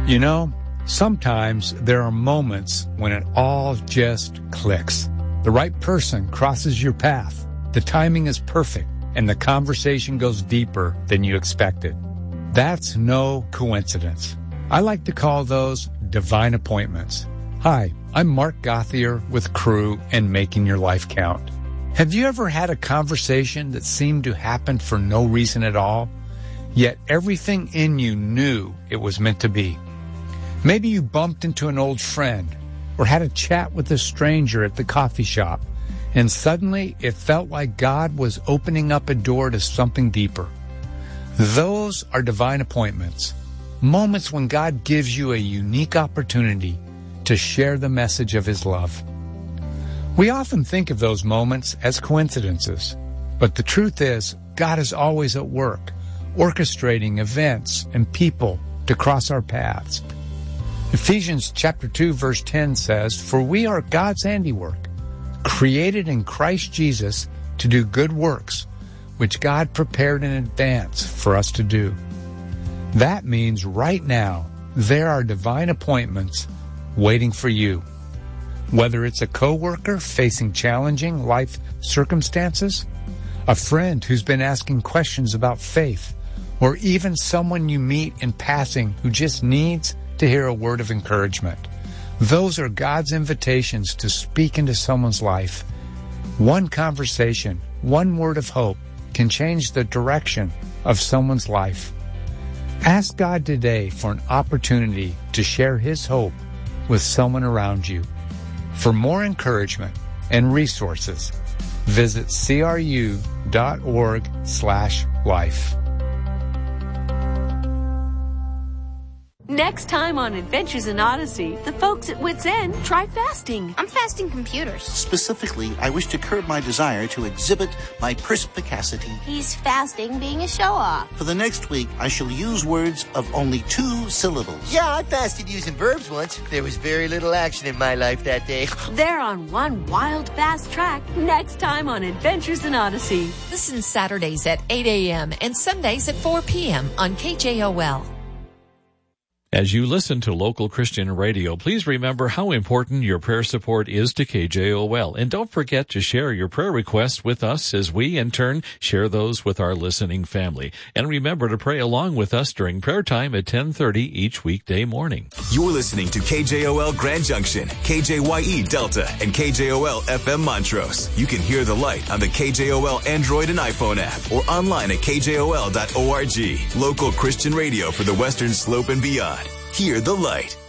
You know, sometimes there are moments when it all just clicks. The right person crosses your path. The timing is perfect, and the conversation goes deeper than you expected. That's no coincidence. I like to call those divine appointments. Hi, I'm Mark Gauthier with Crew and Making Your Life Count. Have you ever had a conversation that seemed to happen for no reason at all, yet everything in you knew it was meant to be? Maybe you bumped into an old friend or had a chat with a stranger at the coffee shop, and suddenly it felt like God was opening up a door to something deeper. Those are divine appointments, moments when God gives you a unique opportunity to share the message of His love. We often think of those moments as coincidences, but the truth is, God is always at work, orchestrating events and people to cross our paths. Ephesians chapter 2, verse 10 says, "For we are God's handiwork, created in Christ Jesus to do good works, which God prepared in advance for us to do." That means right now, there are divine appointments waiting for you. Whether it's a coworker facing challenging life circumstances, a friend who's been asking questions about faith, or even someone you meet in passing who just needs to hear a word of encouragement. Those are God's invitations to speak into someone's life. One conversation, one word of hope can change the direction of someone's life. Ask God today for an opportunity to share His hope with someone around you. For more encouragement and resources, visit cru.org/life. Next time on Adventures in Odyssey, the folks at Wits End try fasting. I'm fasting computers. Specifically, I wish to curb my desire to exhibit my perspicacity. He's fasting being a show-off. For the next week, I shall use words of only 2 syllables. Yeah, I fasted using verbs once. There was very little action in my life that day. They're on one wild fast track next time on Adventures in Odyssey. Listen Saturdays at 8 a.m. and Sundays at 4 p.m. on KJOL. As you listen to local Christian radio, please remember how important your prayer support is to KJOL. And don't forget to share your prayer requests with us as we, in turn, share those with our listening family. And remember to pray along with us during prayer time at 10:30 each weekday morning. You're listening to KJOL Grand Junction, KJYE Delta, and KJOL FM Montrose. You can hear the light on the KJOL Android and iPhone app or online at KJOL.org. Local Christian radio for the Western Slope and beyond. Hear the light.